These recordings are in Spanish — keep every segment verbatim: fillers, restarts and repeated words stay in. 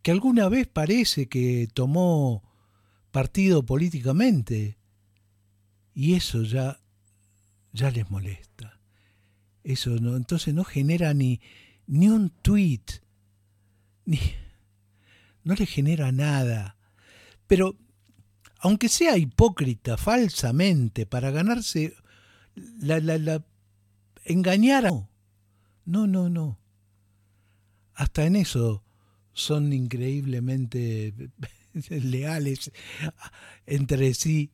que alguna vez parece que tomó partido políticamente, y eso ya, ya les molesta. Eso no, entonces no genera ni, ni un tweet, ni, no le genera nada. Pero, aunque sea hipócrita falsamente para ganarse la, la, la engañar a... No, no, no. Hasta en eso son increíblemente leales entre sí,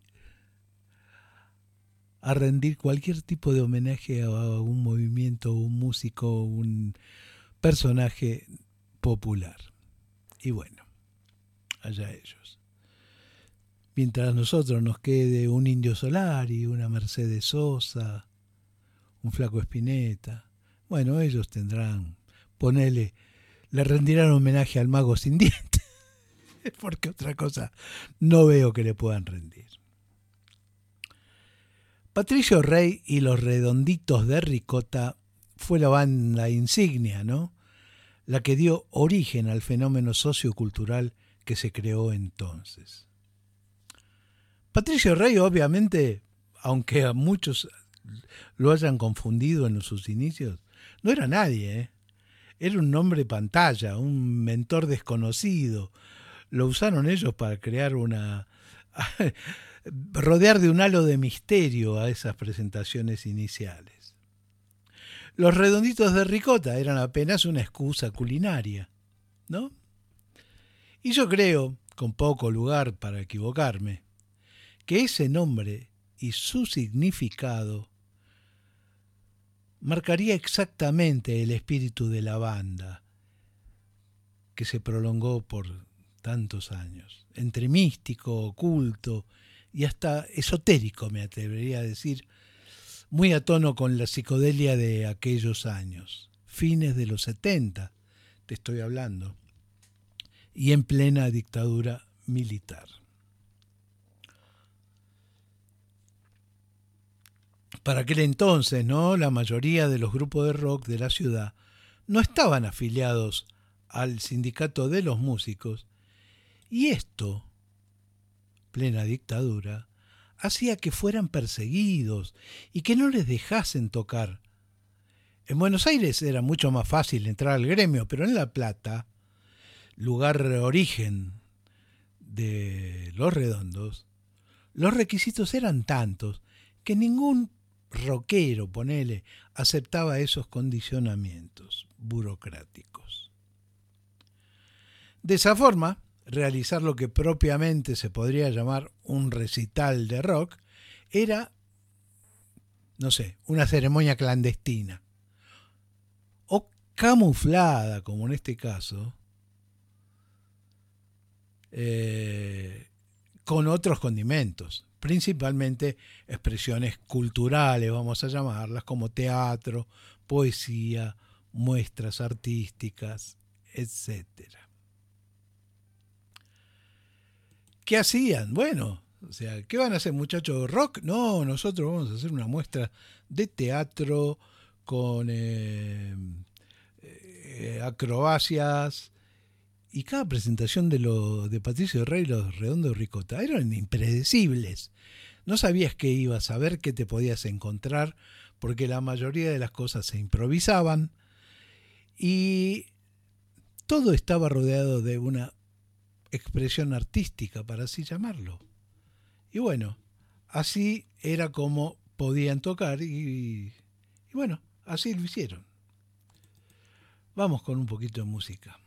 a rendir cualquier tipo de homenaje a un movimiento, un músico, un personaje popular. Y bueno, allá ellos. Mientras a nosotros nos quede un Indio Solari, una Mercedes Sosa, un Flaco Spinetta, bueno, ellos tendrán, ponele, le rendirán homenaje al Mago sin dientes, porque otra cosa no veo que le puedan rendir. Patricio Rey y los Redonditos de Ricota fue la banda insignia, ¿no? La que dio origen al fenómeno sociocultural que se creó entonces. Patricio Rey, obviamente, aunque a muchos lo hayan confundido en sus inicios, no era nadie, ¿eh? Era un nombre pantalla, un mentor desconocido. Lo usaron ellos para crear una... rodear de un halo de misterio a esas presentaciones iniciales. Los Redonditos de Ricota eran apenas una excusa culinaria, ¿no? Y yo creo, con poco lugar para equivocarme, que ese nombre y su significado marcaría exactamente el espíritu de la banda, que se prolongó por tantos años, entre místico, oculto y hasta esotérico, me atrevería a decir, muy a tono con la psicodelia de aquellos años, fines de los setenta, te estoy hablando, y en plena dictadura militar. Para aquel entonces, ¿no?, la mayoría de los grupos de rock de la ciudad no estaban afiliados al sindicato de los músicos, y esto, plena dictadura, hacía que fueran perseguidos y que no les dejasen tocar. En Buenos Aires era mucho más fácil entrar al gremio, pero en La Plata, lugar origen de Los Redondos, los requisitos eran tantos que ningún rockero, ponele, aceptaba esos condicionamientos burocráticos. De esa forma, realizar lo que propiamente se podría llamar un recital de rock era, no sé, una ceremonia clandestina o camuflada, como en este caso, eh, con otros condimentos, principalmente expresiones culturales, vamos a llamarlas, como teatro, poesía, muestras artísticas, etcétera. ¿Qué hacían? Bueno, o sea, ¿qué van a hacer, muchachos? ¿Rock? No, nosotros vamos a hacer una muestra de teatro con eh, eh, acrobacias. Y cada presentación de, lo, de Patricio Rey y los Redondos de Ricota eran impredecibles. No sabías qué ibas a ver, qué te podías encontrar, porque la mayoría de las cosas se improvisaban y todo estaba rodeado de una expresión artística, para así llamarlo. Y bueno, así era como podían tocar y, y bueno, así lo hicieron. Vamos con un poquito de música.